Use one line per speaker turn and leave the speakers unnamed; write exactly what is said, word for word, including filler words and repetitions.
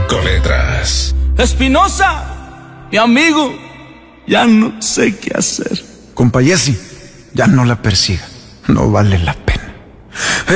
Cinco letras.
Espinosa, mi amigo, ya no sé qué hacer.
Compa Jesse, ya no la persiga. No vale la pena.